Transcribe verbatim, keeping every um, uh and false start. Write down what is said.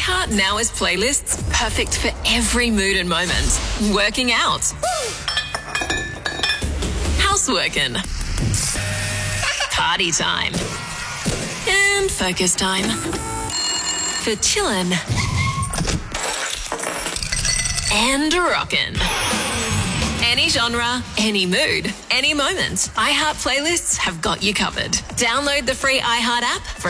iHeart now has playlists perfect for every mood and moment. Working out. Houseworking. Party time. And focus time. For chillin'. And rockin'. Any genre, any mood, any moment. iHeart playlists have got you covered. Download the free iHeart app for